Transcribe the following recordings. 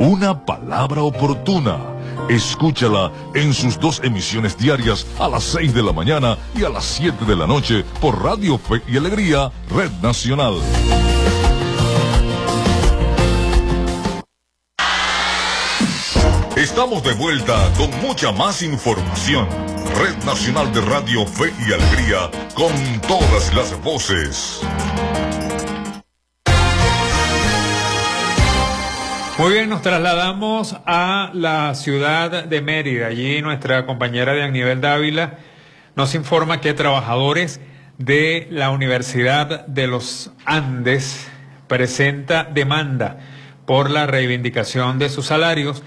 Una palabra oportuna. Escúchala en sus 2 emisiones diarias a las 6 de la mañana y a las 7 de la noche por Radio Fe y Alegría, Red Nacional. Estamos de vuelta con mucha más información. Red Nacional de Radio Fe y Alegría, con todas las voces. Muy bien, nos trasladamos a la ciudad de Mérida. Allí nuestra compañera de Anivel Dávila nos informa que trabajadores de la Universidad de los Andes presenta demanda por la reivindicación de sus salarios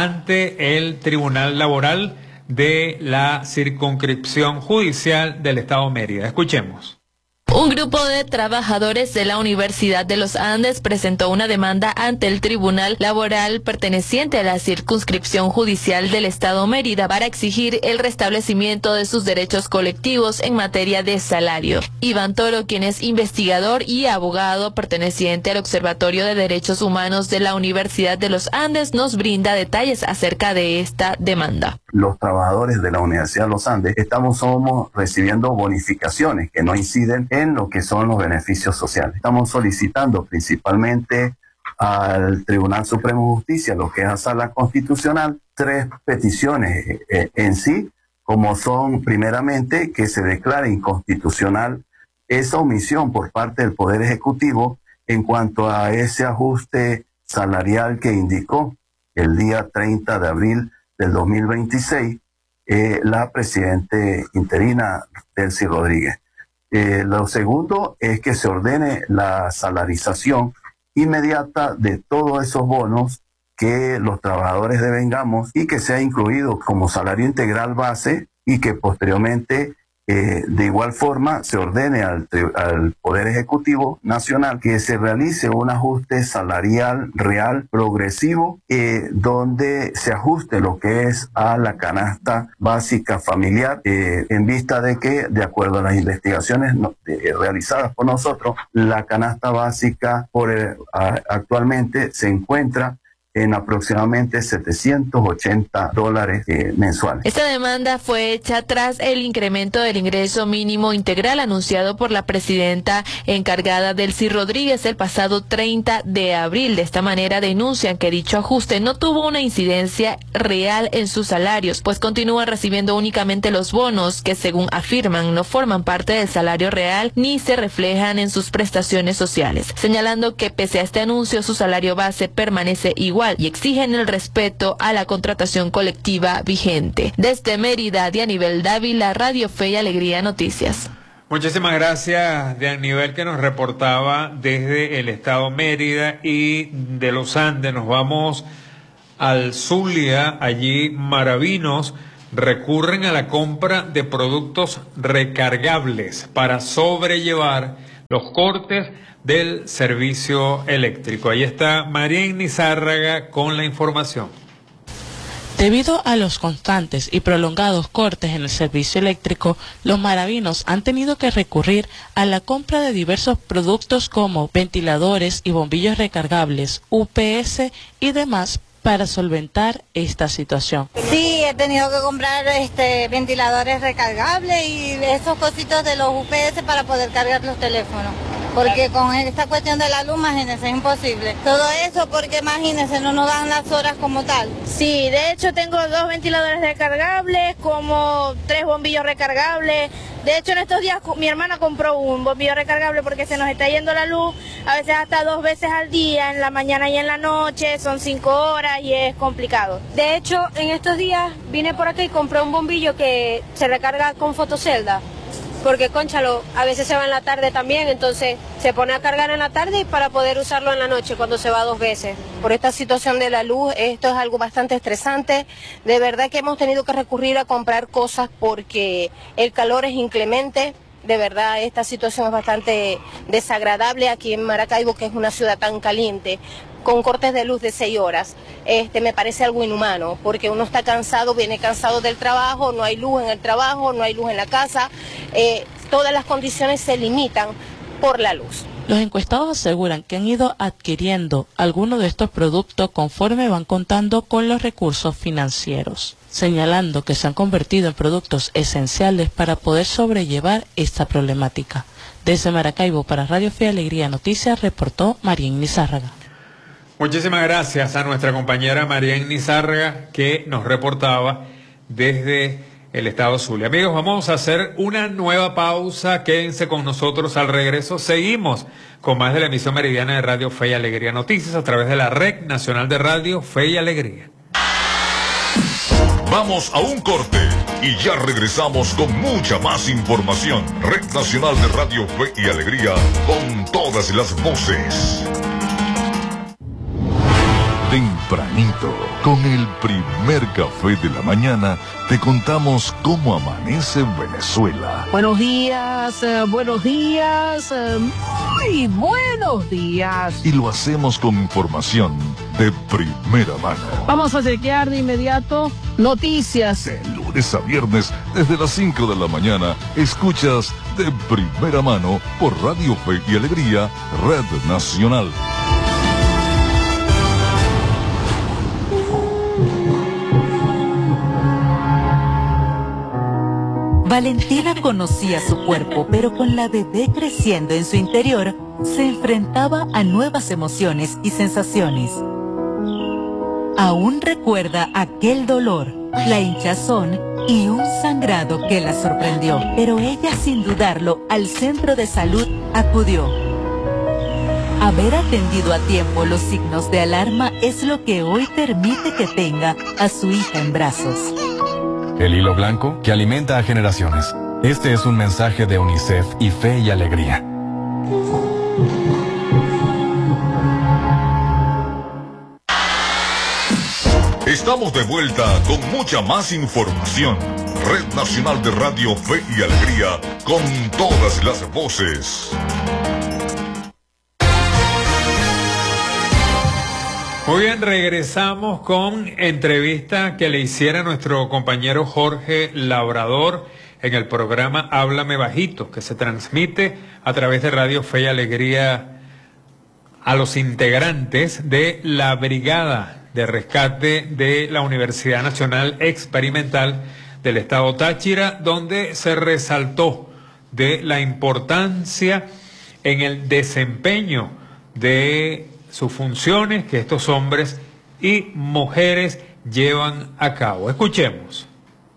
ante el Tribunal Laboral de la Circunscripción Judicial del Estado Mérida. Escuchemos. Un grupo de trabajadores de la Universidad de los Andes presentó una demanda ante el Tribunal Laboral perteneciente a la Circunscripción Judicial del Estado Mérida para exigir el restablecimiento de sus derechos colectivos en materia de salario. Iván Toro, quien es investigador y abogado perteneciente al Observatorio de Derechos Humanos de la Universidad de los Andes, nos brinda detalles acerca de esta demanda. Los trabajadores de la Universidad de los Andes somos recibiendo bonificaciones que no inciden en lo que son los beneficios sociales. Estamos solicitando principalmente al Tribunal Supremo de Justicia, lo que es la Sala Constitucional, 3 peticiones en sí, como son primeramente que se declare inconstitucional esa omisión por parte del Poder Ejecutivo en cuanto a ese ajuste salarial que indicó el día 30 de abril del 2026 la presidenta interina Delcy Rodríguez. Lo segundo es que se ordene la salarización inmediata de todos esos bonos que los trabajadores devengamos y que sea incluido como salario integral base y que posteriormente de igual forma se ordene al Poder Ejecutivo Nacional que se realice un ajuste salarial real progresivo donde se ajuste lo que es a la canasta básica familiar en vista de que, de acuerdo a las investigaciones realizadas por nosotros, la canasta básica actualmente se encuentra en aproximadamente $780 mensuales. Esta demanda fue hecha tras el incremento del ingreso mínimo integral anunciado por la presidenta encargada Delcy Rodríguez el pasado 30 de abril. De esta manera denuncian que dicho ajuste no tuvo una incidencia real en sus salarios, pues continúan recibiendo únicamente los bonos que, según afirman, no forman parte del salario real ni se reflejan en sus prestaciones sociales, señalando que pese a este anuncio su salario base permanece igual y exigen el respeto a la contratación colectiva vigente. Desde Mérida, de Anivel Dávila, Radio Fe y Alegría Noticias. Muchísimas gracias, de Anivel, que nos reportaba desde el estado Mérida. Y de los Andes nos vamos al Zulia. Allí maravinos recurren a la compra de productos recargables para sobrellevar los cortes del servicio eléctrico. Ahí está María Nizárraga con la información. Debido a los constantes y prolongados cortes en el servicio eléctrico, los maravinos han tenido que recurrir a la compra de diversos productos como ventiladores y bombillos recargables, UPS y demás para solventar esta situación. Sí, he tenido que comprar ventiladores recargables y esos cositos de los UPS para poder cargar los teléfonos. Porque con esta cuestión de la luz, imagínense, es imposible. Todo eso porque, imagínense, no nos dan las horas como tal. Sí, de hecho tengo 2 ventiladores recargables, como 3 bombillos recargables. De hecho, en estos días mi hermana compró un bombillo recargable porque se nos está yendo la luz, a veces hasta 2 veces al día, en la mañana y en la noche, son 5 horas y es complicado. De hecho, en estos días vine por acá y compré un bombillo que se recarga con fotocelda. Porque, cónchalo, a veces se va en la tarde también, entonces se pone a cargar en la tarde para poder usarlo en la noche cuando se va 2 veces. Por esta situación de la luz, esto es algo bastante estresante. De verdad que hemos tenido que recurrir a comprar cosas porque el calor es inclemente. De verdad, esta situación es bastante desagradable aquí en Maracaibo, que es una ciudad tan caliente, con cortes de luz de 6 horas. Me parece algo inhumano, porque uno está cansado, viene cansado del trabajo, no hay luz en el trabajo, no hay luz en la casa, todas las condiciones se limitan por la luz. Los encuestados aseguran que han ido adquiriendo algunos de estos productos conforme van contando con los recursos financieros, señalando que se han convertido en productos esenciales para poder sobrellevar esta problemática. Desde Maracaibo para Radio Fe y Alegría Noticias reportó Marién Nizárraga. Muchísimas gracias a nuestra compañera Marién Nizárraga que nos reportaba desde el estado Zulia. Amigos, vamos a hacer una nueva pausa. Quédense con nosotros al regreso. Seguimos con más de la emisión meridiana de Radio Fe y Alegría Noticias a través de la Red Nacional de Radio Fe y Alegría. Vamos a un corte y ya regresamos con mucha más información. Red Nacional de Radio Fe y Alegría con todas las voces. Tempranito, con el primer café de la mañana, te contamos cómo amanece Venezuela. Buenos días, muy buenos días. Y lo hacemos con información de primera mano. Vamos a chequear de inmediato noticias. De lunes a viernes, desde las 5 de la mañana, escuchas de primera mano por Radio Fe y Alegría, Red Nacional. Valentina conocía su cuerpo, pero con la bebé creciendo en su interior, se enfrentaba a nuevas emociones y sensaciones. Aún recuerda aquel dolor, la hinchazón y un sangrado que la sorprendió, pero ella sin dudarlo al centro de salud acudió. Haber atendido a tiempo los signos de alarma es lo que hoy permite que tenga a su hija en brazos. El hilo blanco que alimenta a generaciones. Este es un mensaje de UNICEF y Fe y Alegría. Estamos de vuelta con mucha más información. Red Nacional de Radio Fe y Alegría con todas las voces. Muy bien, regresamos con entrevista que le hiciera nuestro compañero Jorge Labrador en el programa Háblame Bajito, que se transmite a través de Radio Fe y Alegría a los integrantes de la Brigada de Rescate de la Universidad Nacional Experimental del Estado Táchira, donde se resaltó de la importancia en el desempeño de sus funciones que estos hombres y mujeres llevan a cabo. Escuchemos.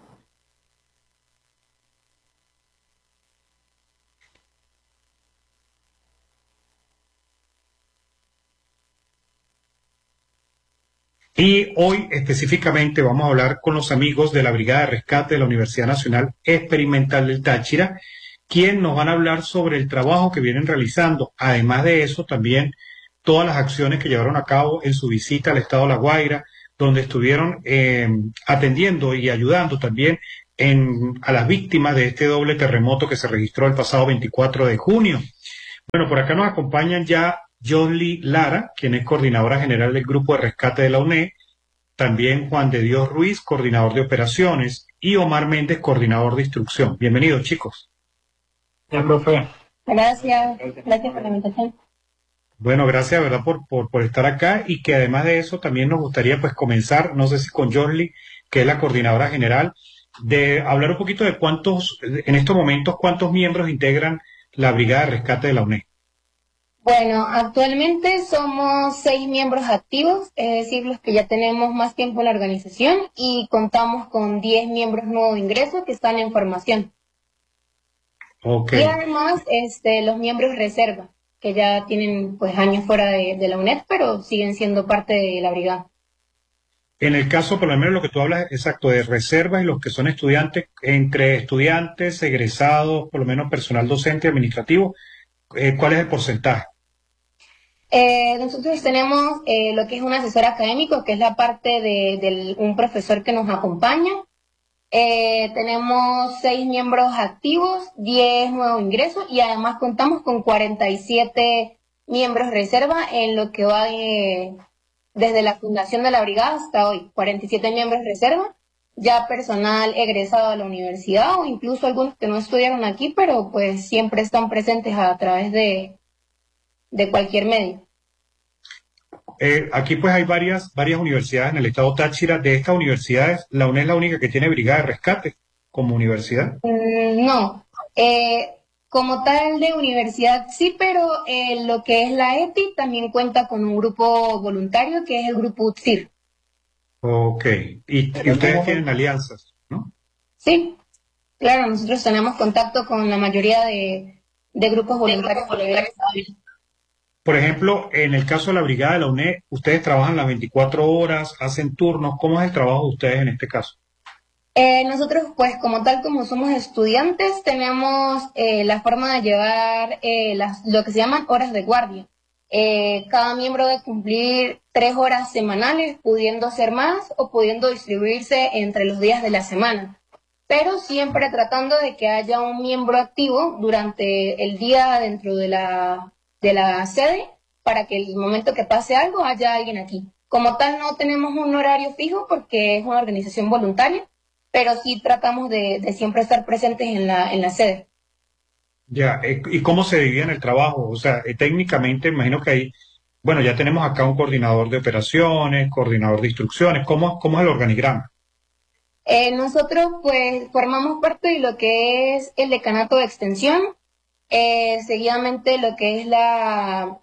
Y hoy específicamente vamos a hablar con los amigos de la Brigada de Rescate de la Universidad Nacional Experimental del Táchira, quien nos van a hablar sobre el trabajo que vienen realizando. Además de eso, también todas las acciones que llevaron a cabo en su visita al estado de La Guaira, donde estuvieron atendiendo y ayudando también a las víctimas de este doble terremoto que se registró el pasado 24 de junio. Bueno, por acá nos acompañan ya Johnly Lara, quien es coordinadora general del Grupo de Rescate de la UNE, también Juan de Dios Ruiz, coordinador de operaciones, y Omar Méndez, coordinador de instrucción. Bienvenidos, chicos. Ya, profe. Gracias por la invitación. Bueno, gracias, ¿verdad?, por estar acá, y que además de eso también nos gustaría pues comenzar, no sé si con Johnly, que es la coordinadora general, de hablar un poquito de en estos momentos, cuántos miembros integran la Brigada de Rescate de la UNE. Bueno, actualmente somos 6 miembros activos, es decir, los que ya tenemos más tiempo en la organización, y contamos con 10 miembros nuevos de ingreso que están en formación. Okay. Y además los miembros reserva, que ya tienen pues años fuera de la UNED, pero siguen siendo parte de la brigada. En el caso, por lo menos lo que tú hablas, exacto, de reservas y los que son estudiantes, entre estudiantes, egresados, por lo menos personal docente y administrativo, ¿cuál es el porcentaje? Nosotros tenemos lo que es un asesor académico, que es la parte de un profesor que nos acompaña. Tenemos 6 miembros activos, 10 nuevos ingresos, y además contamos con 47 miembros reserva en lo que va desde la fundación de la brigada hasta hoy. 47 miembros reserva, ya personal egresado de la universidad, o incluso algunos que no estudiaron aquí, pero pues siempre están presentes a través de de cualquier medio. Aquí pues hay varias universidades en el estado Táchira. De estas universidades, la UNED es la única que tiene brigada de rescate como universidad. No, como tal de universidad sí, pero lo que es la EPI también cuenta con un grupo voluntario que es el grupo UTSIR. Ok, y ustedes tienen alianzas, ¿no? Sí, claro, nosotros tenemos contacto con la mayoría de grupos voluntarios. Por ejemplo, en el caso de la brigada de la UNED, ustedes trabajan las 24 horas, hacen turnos. ¿Cómo es el trabajo de ustedes en este caso? Nosotros, pues, como tal, como somos estudiantes, tenemos la forma de llevar lo que se llaman horas de guardia. Cada miembro debe cumplir 3 horas semanales, pudiendo ser más o pudiendo distribuirse entre los días de la semana. Pero siempre tratando de que haya un miembro activo durante el día dentro de la sede, para que el momento que pase algo haya alguien aquí. Como tal, no tenemos un horario fijo porque es una organización voluntaria, pero sí tratamos de siempre estar presentes en la sede. Ya, ¿y cómo se divide en el trabajo? O sea, técnicamente, imagino que hay, bueno, ya tenemos acá un coordinador de operaciones, coordinador de instrucciones. ¿Cómo es el organigrama? Nosotros, pues, formamos parte de lo que es el decanato de extensión, seguidamente lo que es la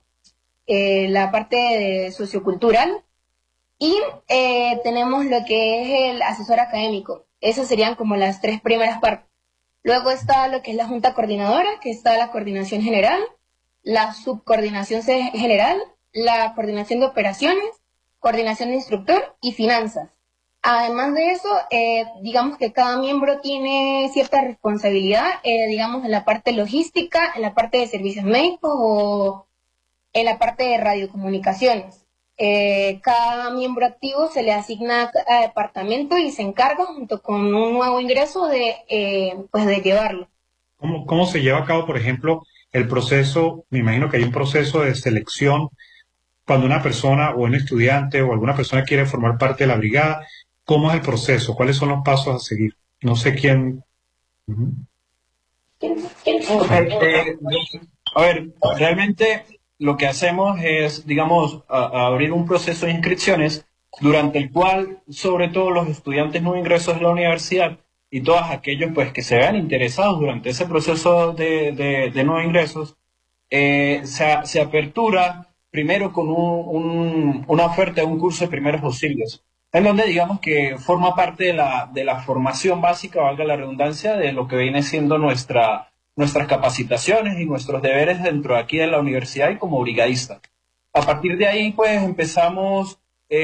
parte sociocultural, y tenemos lo que es el asesor académico. Esas serían como las 3 primeras partes. Luego está lo que es la junta coordinadora, que está la coordinación general, la subcoordinación general, la coordinación de operaciones, coordinación de instructor y finanzas. Además de eso, digamos que cada miembro tiene cierta responsabilidad, digamos, en la parte logística, en la parte de servicios médicos o en la parte de radiocomunicaciones. Cada miembro activo se le asigna a departamento y se encarga junto con un nuevo ingreso de llevarlo. ¿Cómo se lleva a cabo, por ejemplo, el proceso? Me imagino que hay un proceso de selección cuando una persona o un estudiante o alguna persona quiere formar parte de la brigada. ¿Cómo es el proceso? ¿Cuáles son los pasos a seguir? No sé quién. A ver, realmente lo que hacemos es, digamos, abrir un proceso de inscripciones durante el cual, sobre todo los estudiantes no ingresos de la universidad y todos aquellos pues que se vean interesados durante ese proceso de nuevos ingresos, se apertura primero con una oferta de un curso de primeros auxilios, en donde digamos que forma parte de la formación básica, valga la redundancia, de lo que viene siendo nuestras capacitaciones y nuestros deberes dentro de aquí de la universidad y como brigadista. A partir de ahí, pues empezamos,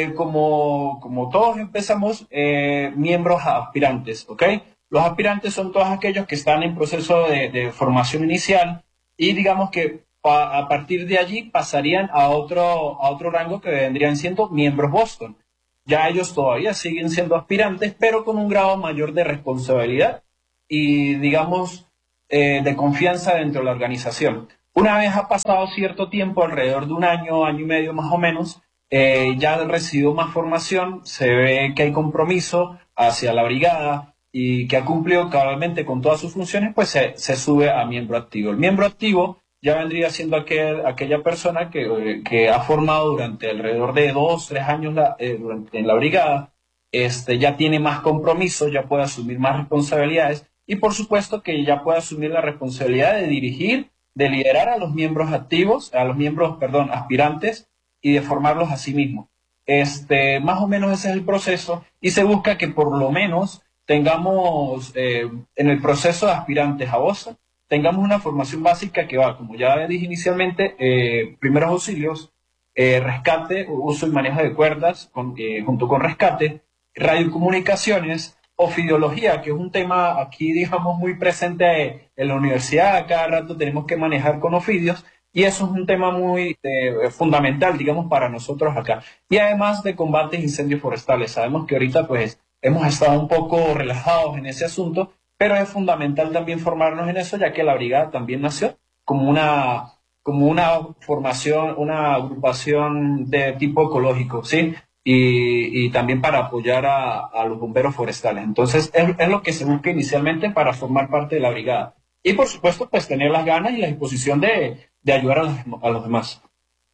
como todos empezamos, miembros aspirantes, ¿ok? Los aspirantes son todos aquellos que están en proceso de formación inicial y digamos que a partir de allí pasarían a otro rango que vendrían siendo miembros Boston. Ya ellos todavía siguen siendo aspirantes, pero con un grado mayor de responsabilidad y, digamos, de confianza dentro de la organización. Una vez ha pasado cierto tiempo, alrededor de un año y medio más o menos, ya han recibido más formación, se ve que hay compromiso hacia la brigada y que ha cumplido cabalmente con todas sus funciones, pues se sube a miembro activo. El miembro activo ya vendría siendo aquella persona que ha formado durante alrededor de 2-3 años en la brigada, ya tiene más compromiso, ya puede asumir más responsabilidades y por supuesto que ya puede asumir la responsabilidad de dirigir, de liderar a los miembros activos, aspirantes y de formarlos a sí mismos. Más o menos ese es el proceso y se busca que por lo menos tengamos en el proceso de aspirantes a BOSA, tengamos una formación básica que va, como ya dije inicialmente, primeros auxilios, rescate, uso y manejo de cuerdas, junto con rescate, radiocomunicaciones, ofidiología, que es un tema aquí, digamos, muy presente en la universidad. A cada rato tenemos que manejar con ofidios, y eso es un tema muy fundamental, digamos, para nosotros acá. Y además de combates e incendios forestales. Sabemos que ahorita, pues, hemos estado un poco relajados en ese asunto, pero es fundamental también formarnos en eso, ya que la brigada también nació como una formación, una agrupación de tipo ecológico, ¿sí? Y también para apoyar a los bomberos forestales. Entonces, es lo que se busca inicialmente para formar parte de la brigada. Y, por supuesto, pues tener las ganas y la disposición de de ayudar a los demás.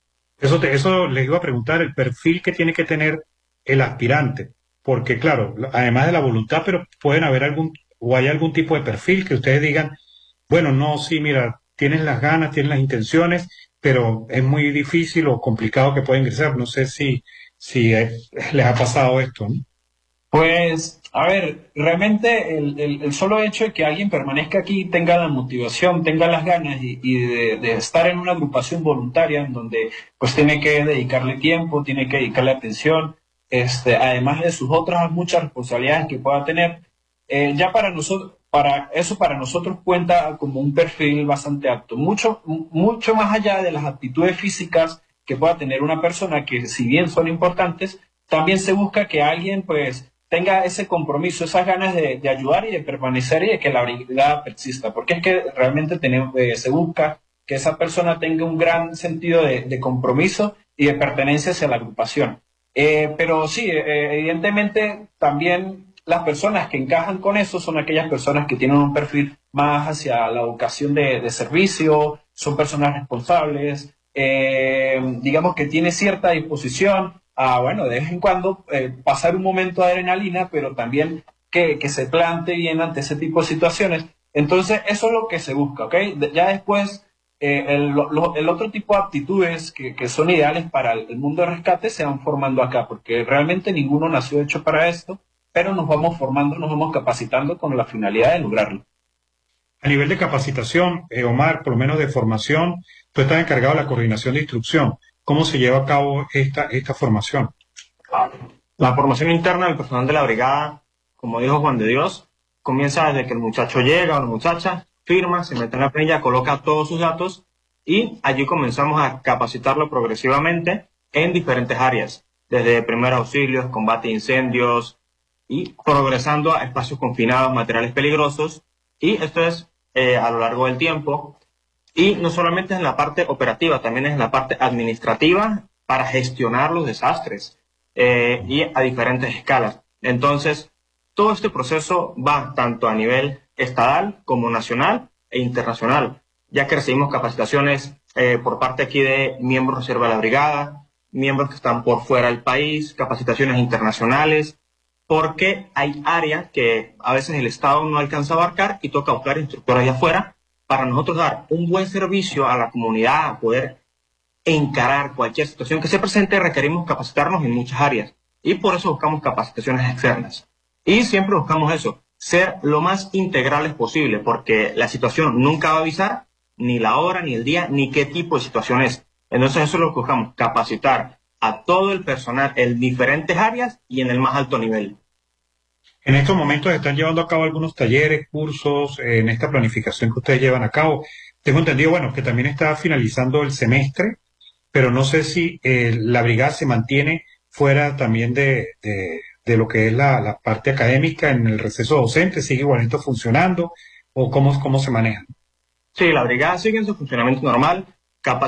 Eso les iba a preguntar, el perfil que tiene que tener el aspirante, porque claro, además de la voluntad, pero pueden haber hay algún tipo de perfil que ustedes digan, bueno, no, sí, mira, tienes las ganas, tienes las intenciones, pero es muy difícil o complicado que pueda ingresar. No sé si les ha pasado esto, ¿no? Pues, a ver, realmente el solo hecho de que alguien permanezca aquí, tenga la motivación, tenga las ganas y de estar en una agrupación voluntaria en donde pues tiene que dedicarle tiempo, tiene que dedicarle atención, además de sus otras muchas responsabilidades que pueda tener, ya para nosotros cuenta como un perfil bastante apto, mucho más allá de las aptitudes físicas que pueda tener una persona, que si bien son importantes, también se busca que alguien pues tenga ese compromiso, esas ganas de ayudar y de permanecer y de que la brigada persista, porque es que realmente se busca que esa persona tenga un gran sentido de compromiso y de pertenencia hacia la agrupación. Pero sí, evidentemente también las personas que encajan con eso son aquellas personas que tienen un perfil más hacia la vocación de servicio, son personas responsables, digamos que tiene cierta disposición a, bueno, de vez en cuando pasar un momento de adrenalina, pero también que se plante bien ante ese tipo de situaciones. Entonces, eso es lo que se busca, ¿ok? Ya después, el otro tipo de aptitudes que son ideales para el mundo de rescate se van formando acá, porque realmente ninguno nació hecho para esto, pero nos vamos formando, nos vamos capacitando con la finalidad de lograrlo. A nivel de capacitación, Omar, por lo menos de formación, tú estás encargado de la coordinación de instrucción. ¿Cómo se lleva a cabo esta formación? La formación interna del personal de la brigada, como dijo Juan de Dios, comienza desde que el muchacho llega o la muchacha, firma, se mete en la planilla, coloca todos sus datos y allí comenzamos a capacitarlo progresivamente en diferentes áreas, desde primeros auxilios, combate de incendios y progresando a espacios confinados, materiales peligrosos, y esto es a lo largo del tiempo. Y no solamente en la parte operativa, también es en la parte administrativa para gestionar los desastres y a diferentes escalas. Entonces, todo este proceso va tanto a nivel estatal como nacional e internacional, ya que recibimos capacitaciones por parte aquí de miembros de reserva de la brigada, miembros que están por fuera del país, capacitaciones internacionales, porque hay áreas que a veces el Estado no alcanza a abarcar y toca buscar instructores de afuera. Para nosotros dar un buen servicio a la comunidad, a poder encarar cualquier situación que se presente, requerimos capacitarnos en muchas áreas. Y por eso buscamos capacitaciones externas. Y siempre buscamos eso, ser lo más integrales posible, porque la situación nunca va a avisar ni la hora, ni el día, ni qué tipo de situación es. Entonces eso es lo que buscamos, capacitar a todo el personal en diferentes áreas y en el más alto nivel. En estos momentos están llevando a cabo algunos talleres, cursos, en esta planificación que ustedes llevan a cabo. Tengo entendido, bueno, que también está finalizando el semestre, pero no sé si la brigada se mantiene fuera también de lo que es la parte académica en el receso docente, ¿sigue igualito funcionando o cómo se maneja? Sí, la brigada sigue en su funcionamiento normal.